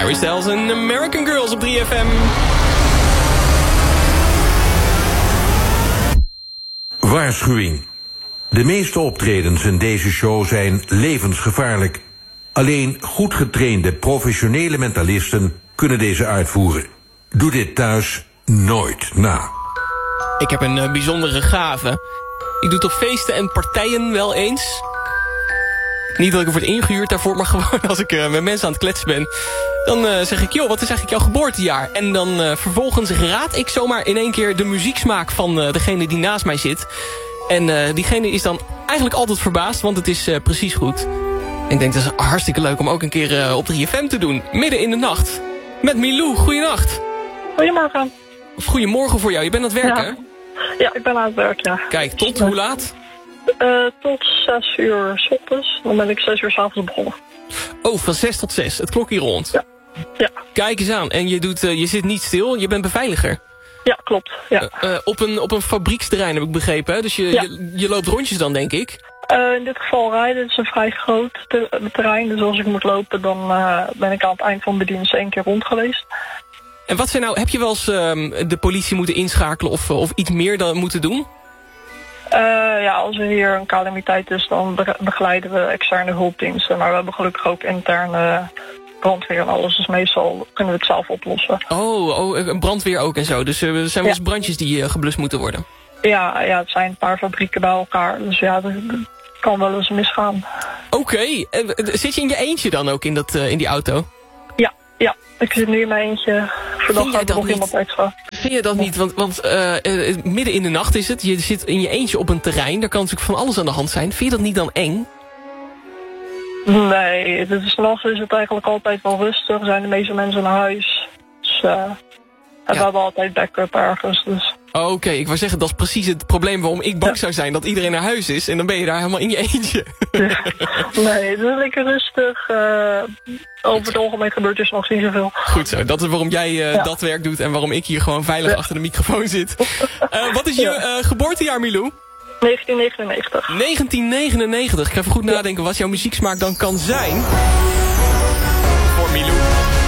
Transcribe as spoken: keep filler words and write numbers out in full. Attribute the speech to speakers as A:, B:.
A: Harry Styles en American Girls op drie F M.
B: Waarschuwing. De meeste optredens in deze show zijn levensgevaarlijk. Alleen goed getrainde professionele mentalisten kunnen deze uitvoeren. Doe dit thuis nooit na.
A: Ik heb een uh, bijzondere gave. Ik doe het op feesten en partijen wel eens. Niet dat ik er word ingehuurd daarvoor, maar gewoon als ik uh, met mensen aan het kletsen ben. Dan uh, zeg ik, joh, wat is eigenlijk jouw geboortejaar? En dan uh, vervolgens raad ik zomaar in één keer de muzieksmaak van uh, degene die naast mij zit. En uh, diegene is dan eigenlijk altijd verbaasd, want het is uh, precies goed. Ik denk, dat is hartstikke leuk om ook een keer uh, op drie F M te doen. Midden in de nacht. Met Milou, goeienacht.
C: Goedemorgen.
A: Of goedemorgen voor jou, je bent aan het werken,
C: ja.
A: hè?
C: Ja, ik ben aan het werk, ja.
A: Kijk, tot hoe laat?
C: Uh, tot zes uur 's ochtends. Dan ben ik zes uur 's avonds begonnen.
A: Oh, van zes tot zes. Het klokje rond.
C: Ja. Ja.
A: Kijk eens aan. En je, doet, uh, je zit niet stil, je bent beveiliger.
C: Ja, klopt. Ja.
A: Uh, uh, op, een, op een fabrieksterrein heb ik begrepen, hè? Dus je,
C: ja.
A: je, je loopt rondjes dan, denk ik?
C: Uh, in dit geval rijden. Het is een vrij groot te terrein. Dus als ik moet lopen, dan uh, ben ik aan het eind van de dienst één keer rond geweest.
A: En wat zijn nou, heb je wel eens uh, de politie moeten inschakelen of, of iets meer dan moeten doen?
C: Uh, ja, als er hier een calamiteit is, dan begeleiden we externe hulpdiensten. Maar we hebben gelukkig ook interne brandweer en alles. Dus meestal kunnen we het zelf oplossen.
A: Oh, oh een brandweer ook en zo. Dus uh, er zijn wel eens ja. brandjes die uh, geblust moeten worden.
C: Ja, ja, het zijn een paar fabrieken bij elkaar. Dus ja, dat, dat kan wel eens misgaan.
A: Oké. Okay. Uh, zit je in je eentje dan ook in, dat, uh, in die auto?
C: Ja, ja. Ik zit nu in mijn eentje. Vandaag gaat er nog iemand extra.
A: Vind je dat niet? Want, want uh, uh, midden in de nacht is het. Je zit in je eentje op een terrein. Daar kan natuurlijk van alles aan de hand zijn. Vind je dat niet dan eng?
C: Nee, het is, nachts is het eigenlijk altijd wel rustig. Er zijn de meeste mensen naar huis. Dus uh, ja. we hebben altijd backup ergens. Dus.
A: Oké, okay, ik wou zeggen, dat is precies het probleem waarom ik bang ja. zou zijn. Dat iedereen naar huis is en dan ben je daar helemaal in je eentje.
C: Ja. Nee, het is lekker rustig. Uh, over het algemeen gebeurt er nog niet zoveel.
A: Goed zo, dat is waarom jij uh, ja. dat werk doet en waarom ik hier gewoon veilig ja. achter de microfoon zit. Uh, wat is je ja. uh, geboortejaar, Milou?
C: negentien negenennegentig.
A: negentien negenennegentig. Ik ga even goed nadenken wat jouw muzieksmaak dan kan zijn. Voor Milou.